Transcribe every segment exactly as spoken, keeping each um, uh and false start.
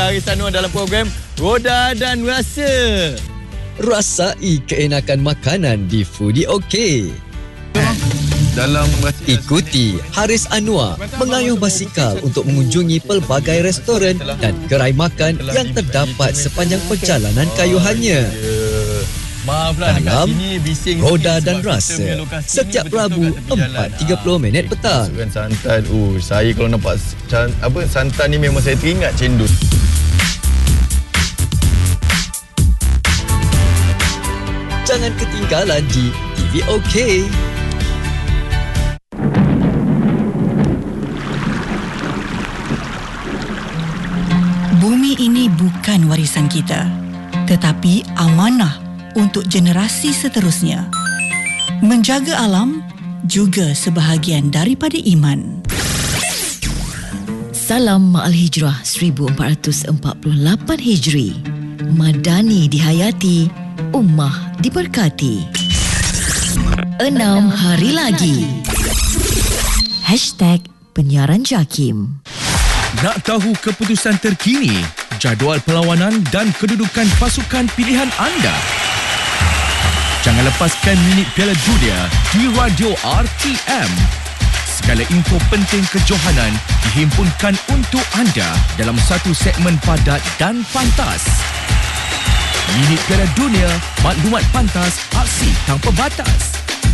Haris Anwar dalam program Roda dan Rasa. Rasai keenakan makanan di Foodie OK. Dalam Ikuti Haris Anwar mengayuh basikal untuk mengunjungi pelbagai restoran dan gerai makan yang terdapat sepanjang perjalanan kayuhannya. Maaflah dalam dekat sini bising Roda dan Rasa setiap Rabu empat tiga puluh minit petang. Masukkan santan. Uh, saya kalau nampak can, apa santan ni memang saya teringat cendol. Jangan ketinggalan di T V OK. Bumi ini bukan warisan kita, tetapi amanah untuk generasi seterusnya. Menjaga alam juga sebahagian daripada iman. Salam Ma'al Hijrah seribu empat ratus empat puluh lapan Hijri. Madani dihayati, ummah diberkati. Enam hari lagi. Hashtag Penyiaran Jakim. Nak tahu keputusan terkini, jadual perlawanan dan kedudukan pasukan pilihan anda? Jangan lepaskan minit Piala Dunia di Radio R T M. Segala info penting kejohanan dihimpunkan untuk anda dalam satu segmen padat dan pantas. Minit Piala Dunia, maklumat pantas, aksi tanpa batas.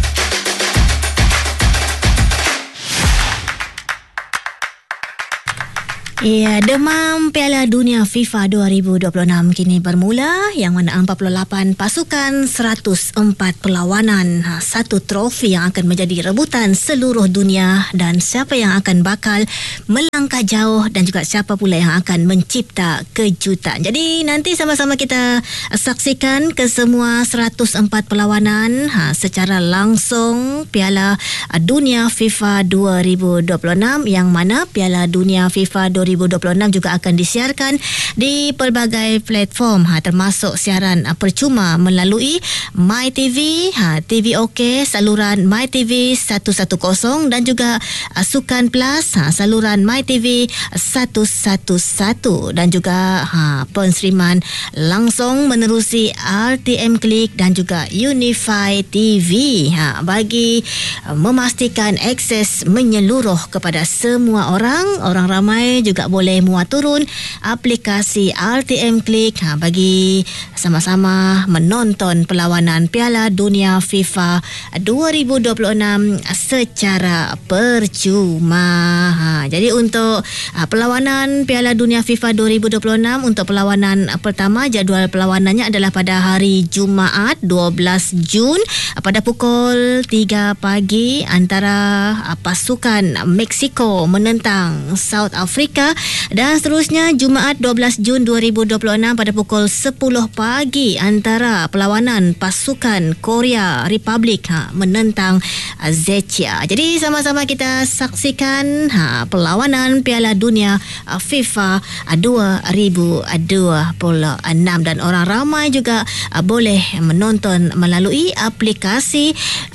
Ya, demam Piala Dunia FIFA dua ribu dua puluh enam kini bermula, yang mana empat puluh lapan pasukan, seratus empat perlawanan, satu trofi yang akan menjadi rebutan seluruh dunia, dan siapa yang akan bakal melangkah jauh dan juga siapa pula yang akan mencipta kejutan. Jadi nanti sama-sama kita saksikan kesemua seratus empat perlawanan ha, secara langsung Piala Dunia FIFA dua ribu dua puluh enam, yang mana Piala Dunia FIFA dua ribu dua puluh enam juga akan disiarkan di pelbagai platform, ha, termasuk siaran ha, percuma melalui MyTV, ha, T V OK, saluran MyTV seratus sepuluh, dan juga ha, Sukan Plus, ha, saluran MyTV seratus sebelas, dan juga ha, penseriman langsung menerusi R T M Klik dan juga Unify T V, ha, bagi ha, memastikan akses menyeluruh kepada semua orang. Orang ramai juga boleh muat turun aplikasi R T M Klik ha, bagi sama-sama menonton perlawanan Piala Dunia FIFA dua ribu dua puluh enam secara percuma. Ha, jadi untuk ha, perlawanan Piala Dunia FIFA dua ribu dua puluh enam, untuk perlawanan pertama, jadual perlawanannya adalah pada hari Jumaat dua belas Jun pada pukul tiga pagi antara ha, pasukan Mexico menentang South Africa. Dan seterusnya Jumaat dua belas Jun dua ribu dua puluh enam pada pukul sepuluh pagi antara perlawanan pasukan Korea Republic ha, menentang ha, Czechia. Jadi sama-sama kita saksikan ha, perlawanan Piala Dunia ha, FIFA dua ribu dua puluh enam, dan orang ramai juga ha, boleh menonton melalui aplikasi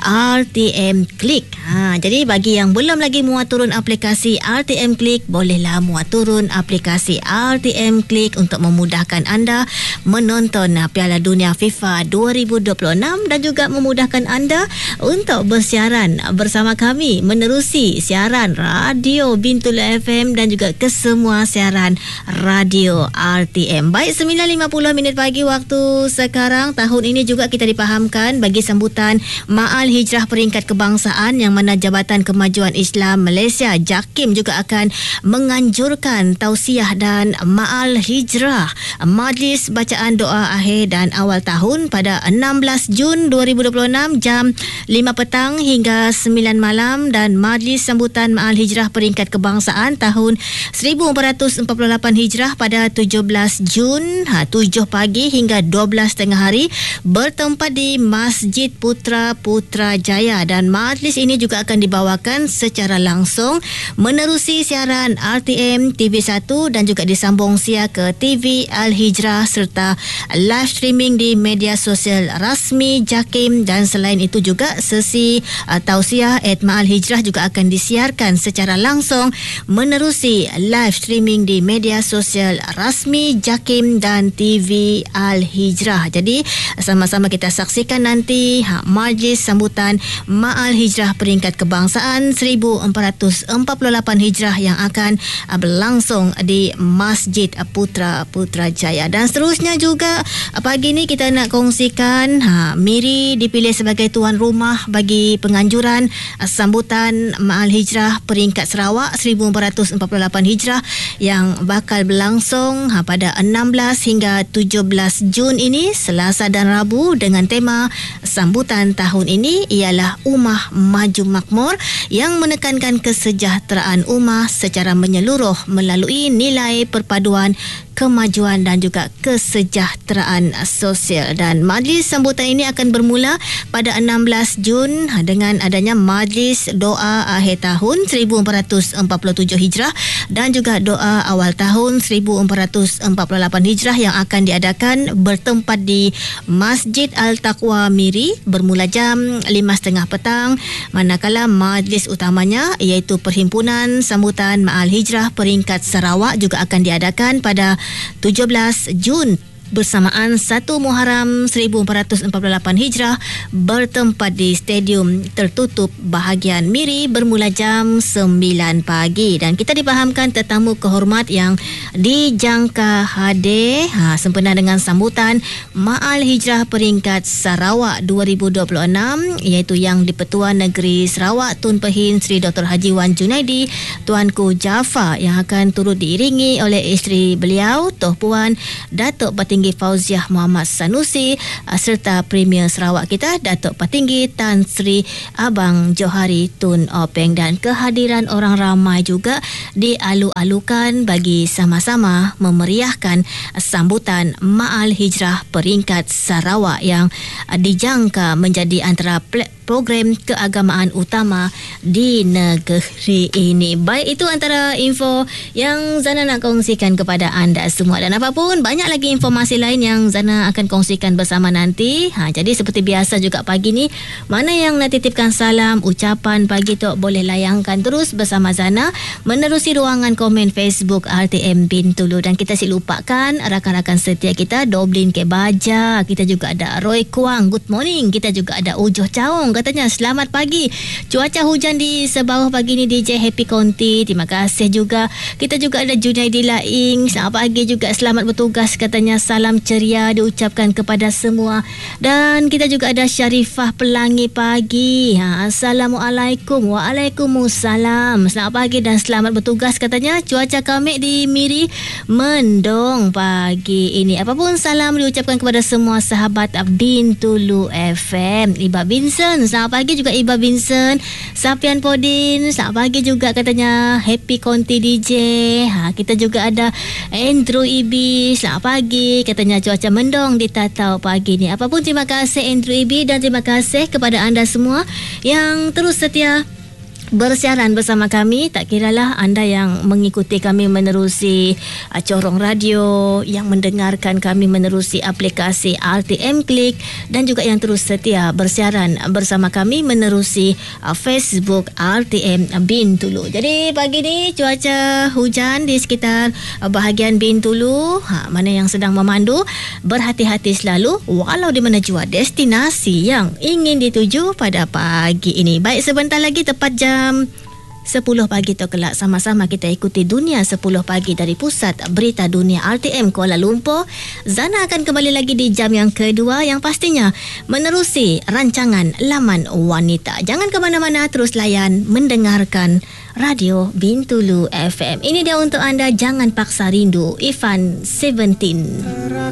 R T M Klik. Ha, jadi bagi yang belum lagi muat turun aplikasi R T M Klik, bolehlah muat turun aplikasi R T M Klik untuk memudahkan anda menonton Piala Dunia FIFA dua ribu dua puluh enam, dan juga memudahkan anda untuk bersiaran bersama kami menerusi siaran radio Bintul F M dan juga kesemua siaran radio R T M. Baik, sembilan lima puluh minit pagi waktu sekarang. Tahun ini juga kita dipahamkan bagi sambutan Ma'al Hijrah Peringkat Kebangsaan, yang mana Jabatan Kemajuan Islam Malaysia JAKIM juga akan menganjurkan tausiah dan Ma'al Hijrah, Majlis Bacaan Doa Akhir dan Awal Tahun pada enam belas Jun dua ribu dua puluh enam jam lima petang hingga sembilan malam, dan Majlis Sambutan Ma'al Hijrah Peringkat Kebangsaan tahun seribu empat ratus empat puluh lapan Hijrah pada tujuh belas Jun ha, tujuh pagi hingga dua belas tengah hari bertempat di Masjid Putra Putrajaya, dan majlis ini juga akan dibawakan secara langsung menerusi siaran R T M M T V satu dan juga disambung siar ke T V Al-Hijrah serta live streaming di media sosial rasmi JAKIM. Dan selain itu juga sesi uh, tausiah Etma Al-Hijrah juga akan disiarkan secara langsung menerusi live streaming di media sosial rasmi JAKIM dan T V Al-Hijrah. Jadi sama-sama kita saksikan nanti ha, majlis sambutan Ma'al Hijrah peringkat kebangsaan seribu empat ratus empat puluh lapan Hijrah yang akan uh, berlangsung di Masjid Putra Putrajaya. Dan seterusnya juga uh, pagi ni kita nak kongsikan ha, Miri dipilih sebagai tuan rumah bagi penganjuran uh, sambutan Ma'al Hijrah peringkat Sarawak seribu empat ratus empat puluh lapan Hijrah yang bakal berlangsung ha, pada enam belas hingga tujuh belas Jun ini, Selasa dan Rabu, dengan tema sambutan tahun ini ialah Ummah Maju Makmur yang menekankan kesejahteraan ummah secara menyeluruh melalui nilai perpaduan kemajuan dan juga kesejahteraan sosial. Dan majlis sambutan ini akan bermula pada enam belas Jun dengan adanya majlis doa akhir tahun seribu empat ratus empat puluh tujuh Hijrah dan juga doa awal tahun seribu empat ratus empat puluh lapan Hijrah yang akan diadakan bertempat di Masjid Al-Taqwa Miri bermula jam lima tiga puluh petang, manakala majlis utamanya iaitu Perhimpunan Sambutan Ma'al Hijrah peringkat Sarawak juga akan diadakan pada tujuh belas Jun bersamaan satu Muharram seribu empat ratus empat puluh lapan Hijrah bertempat di Stadium Tertutup Bahagian Miri bermula jam sembilan pagi. Dan kita dipahamkan tetamu kehormat yang dijangka hadir ha, sempena dengan sambutan Ma'al Hijrah peringkat Sarawak dua ribu dua puluh enam iaitu Yang di-Pertuan Negeri Sarawak Tun Pehin Sri Doktor Haji Wan Junaidi, Tuanku Jafar yang akan turut diiringi oleh isteri beliau Toh Puan Datuk Patinggi Fauziah Muhammad Sanusi serta Premier Sarawak kita Datuk Patinggi Tan Sri Abang Johari Tun Openg. Dan kehadiran orang ramai juga dialu-alukan bagi sama-sama memeriahkan sambutan Ma'al Hijrah peringkat Sarawak yang dijangka menjadi antara program keagamaan utama di negeri ini. Baik, itu antara info yang Zana nak kongsikan kepada anda semua. Dan apapun, banyak lagi informasi lain yang Zana akan kongsikan bersama nanti. Ha, jadi seperti biasa juga pagi ni, mana yang nak titipkan salam, ucapan pagi tu boleh layangkan terus bersama Zana menerusi ruangan komen Facebook R T M Bintulu. Dan kita si lupakan rakan-rakan setia kita, Doblin Ke Baja, kita juga ada Roy Kuang, good morning. Kita juga ada Ujoh Caung, katanya selamat pagi. Cuaca hujan di sebawah pagi ni D J Happy Conti, terima kasih juga. Kita juga ada Junaidi Laing, selamat pagi juga, selamat bertugas katanya, salam ceria diucapkan kepada semua. Dan kita juga ada Syarifah Pelangi pagi, ha, Assalamualaikum. Waalaikumsalam, selamat pagi dan selamat bertugas katanya. Cuaca kami di Miri mendung pagi ini. Apapun, salam diucapkan kepada semua sahabat Bintulu F M. Iba Vincent, selamat pagi juga Iba Vincent. Sapian Podin, selamat pagi juga katanya, Happy Conti D J. Ha, kita juga ada Andrew Ibi, selamat pagi katanya, cuaca mendung di Tatau pagi ni. Apapun, terima kasih Andrew Ibi dan terima kasih kepada anda semua yang terus setia bersiaran bersama kami. Tak kiralah anda yang mengikuti kami menerusi uh, corong radio, yang mendengarkan kami menerusi aplikasi R T M Klik, dan juga yang terus setia bersiaran bersama kami menerusi uh, Facebook R T M Bintulu. Jadi pagi ni cuaca hujan di sekitar uh, bahagian Bintulu. Ha, mana yang sedang memandu, berhati-hati selalu walau di mana jua destinasi yang ingin dituju pada pagi ini. Baik, sebentar lagi tepat jam sepuluh pagi tu kelak, sama-sama kita ikuti Dunia sepuluh pagi dari Pusat Berita Dunia R T M Kuala Lumpur. Zana akan kembali lagi di jam yang kedua yang pastinya menerusi rancangan Laman Wanita. Jangan ke mana-mana, terus layan mendengarkan Radio Bintulu F M. Ini dia untuk anda, Jangan Paksa Rindu, Ivan Seventeen.